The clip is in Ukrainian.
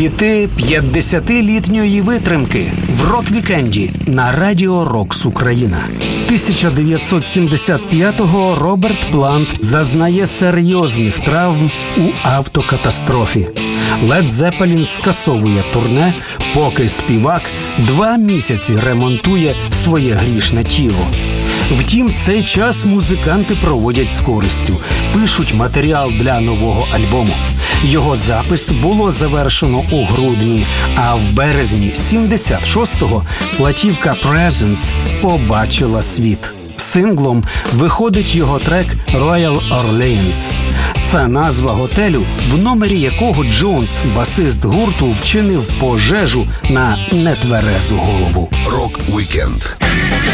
Хіти 50-літньої витримки в рок-вікенді на Радіо Рокс Україна. 1975-го Роберт Плант зазнає серйозних травм у автокатастрофі. Лед Зеппелін скасовує турне, поки співак 2 місяці ремонтує своє грішне тіло. Втім, цей час музиканти проводять з користю, пишуть матеріал для нового альбому. Його запис було завершено у грудні, а в березні 76-го платівка «Presence» побачила світ. Синглом виходить його трек «Royal Orleans». Це назва готелю, в номері якого Джонс, басист гурту, вчинив пожежу на нетверезу голову. Рок-вікенд.